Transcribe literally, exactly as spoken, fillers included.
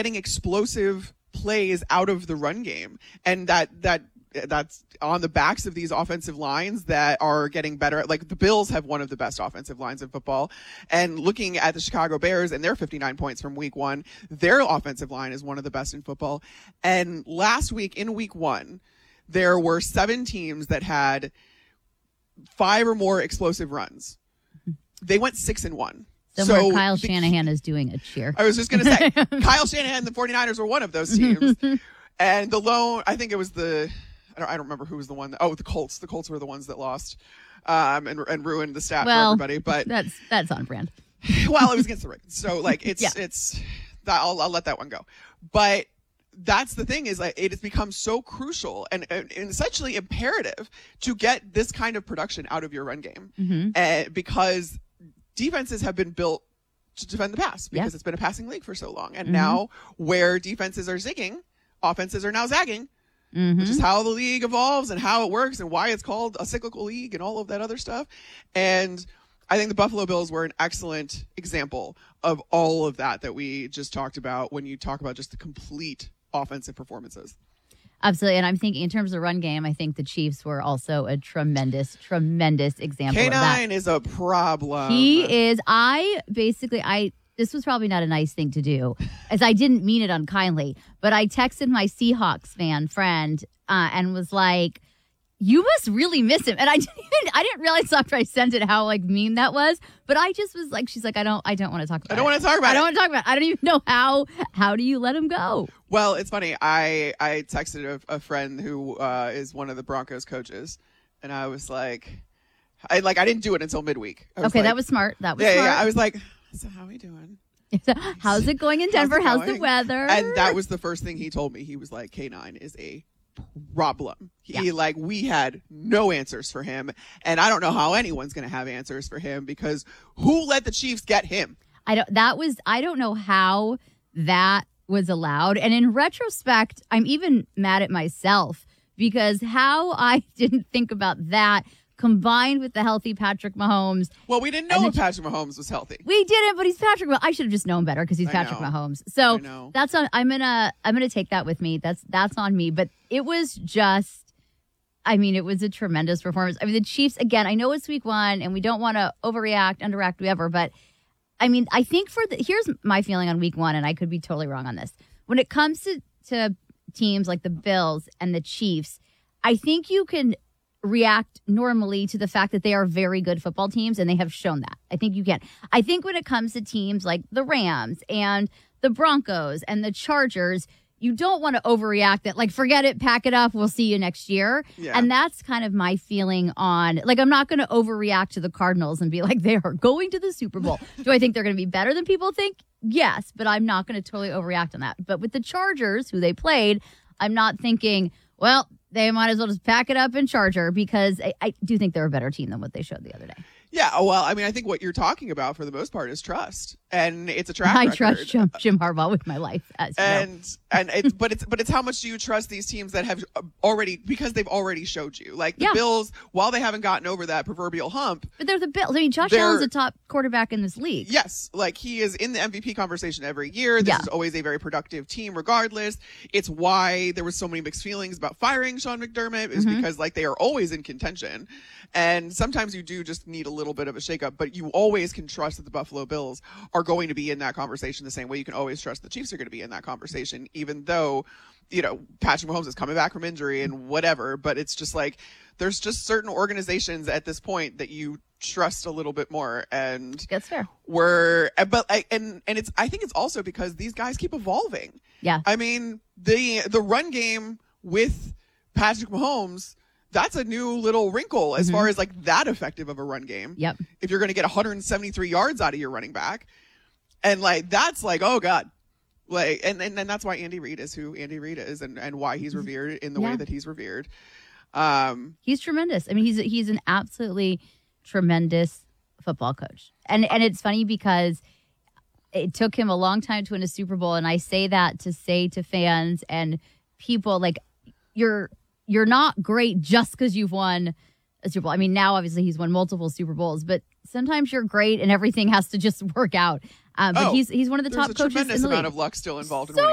getting explosive plays out of the run game, and that that that's on the backs of these offensive lines that are getting better. Like the Bills have one of the best offensive lines in football, and looking at the Chicago Bears and their fifty-nine points from week one, their offensive line is one of the best in football. And last week in week one, there were seven teams that had five or more explosive runs. They went six and one. Somewhere So Kyle the, Shanahan is doing a cheer. I was just going to say, Kyle Shanahan and the 49ers were one of those teams. And the lone, I think it was the, I don't, I don't remember who was the one. That, oh, the Colts. The Colts were the ones that lost um, and and ruined the stat well, for everybody. But that's that's on brand. Well, it was against the Ravens. So, like, it's, yeah. it's, that, I'll, I'll let that one go. But that's the thing is, like, it has become so crucial and, and, and essentially imperative to get this kind of production out of your run game. Mm-hmm. Uh, because defenses have been built to defend the pass because yeah. it's been a passing league for so long. And mm-hmm. now where defenses are zigging, offenses are now zagging, mm-hmm. which is how the league evolves and how it works and why it's called a cyclical league and all of that other stuff. And I think the Buffalo Bills were an excellent example of all of that that we just talked about when you talk about just the complete offensive performances. Absolutely. And I'm thinking in terms of run game, I think the Chiefs were also a tremendous, tremendous example K nine of that. is a problem. He is. I basically, I, this was probably not a nice thing to do, as I didn't mean it unkindly, but I texted my Seahawks fan friend uh, and was like, you must really miss him. And I didn't even, I didn't realize after I sent it how like mean that was. But I just was like, she's like, I don't, I don't want to talk about it. I don't want to talk about it. I don't want to talk about it. I don't even know how, how do you let him go? Well, it's funny. I, I texted a, a friend who uh, is one of the Broncos coaches. And I was like, I like, I didn't do it until midweek. I was okay. like, that was smart. That was yeah, smart. yeah. I was like, so how are we doing? How's it going in Denver? How's, How's the going? weather? And that was the first thing he told me. He was like, K nine is a problem. He yeah. like, we had no answers for him. And I don't know how anyone's going to have answers for him because who let the Chiefs get him? I don't, that was, I don't know how that was allowed. And in retrospect, I'm even mad at myself because how I didn't think about that combined with the healthy Patrick Mahomes. Well, we didn't know if Patrick Mahomes was healthy. We didn't, but he's Patrick Mahomes. I should have just known better because he's I Patrick know. Mahomes. So that's on. I'm gonna. I'm gonna take that with me. That's that's on me. But it was just. I mean, it was a tremendous performance. I mean, the Chiefs again. I know it's week one, and we don't want to overreact, underreact, whatever. But I mean, I think for the here's my feeling on week one, and I could be totally wrong on this. When it comes to to teams like the Bills and the Chiefs, I think you can react normally to the fact that they are very good football teams, and they have shown that. I think you can. I think when it comes to teams like the Rams and the Broncos and the Chargers, you don't want to overreact that, like, forget it, pack it up, we'll see you next year. Yeah. And that's kind of my feeling on, like, I'm not going to overreact to the Cardinals and be like, they are going to the Super Bowl. Do I think they're going to be better than people think? Yes, but I'm not going to totally overreact on that. But with the Chargers, who they played, I'm not thinking, well, they might as well just pack it up and Charger, because I, I do think they're a better team than what they showed the other day. Yeah, well, I mean, I think what you're talking about for the most part is trust, and it's a track I record. trust Jim, Jim Harbaugh with my life, as you and know. and it's but it's but it's how much do you trust these teams that have already, because they've already showed you, like the Yeah. Bills, while they haven't gotten over that proverbial hump. But they're the Bills. I mean, Josh They're- Allen's a top quarterback in this league. Yes, like he is in the M V P conversation every year. This Yeah. is always a very productive team, regardless. It's why there was so many mixed feelings about firing Sean McDermott, is Mhm. because like they are always in contention, and sometimes you do just need a little bit of a shakeup. But you always can trust that the Buffalo Bills are going to be in that conversation the same way you can always trust the Chiefs are going to be in that conversation, even though, you know, Patrick Mahomes is coming back from injury and whatever. But it's just like there's just certain organizations at this point that you trust a little bit more, and That's fair. we're but I, and and it's I think it's also because these guys keep evolving. Yeah. I mean, the the run game with Patrick Mahomes, that's a new little wrinkle as Mhm. far as like that effective of a run game. Yep. If you're going to get one hundred seventy-three yards out of your running back, and like that's like, oh god, like and and, and that's why Andy Reid is who Andy Reid is, and and why he's revered in the Yeah. way that he's revered. Um, He's tremendous. I mean, he's he's an absolutely tremendous football coach. And and it's funny because it took him a long time to win a Super Bowl, and I say that to say to fans and people, like, you're you're not great just because you've won a Super Bowl. I mean, now obviously he's won multiple Super Bowls, but sometimes you're great and everything has to just work out. Um, but Oh, he's he's one of the there's top a coaches in tremendous the amount league. of luck still involved in So winning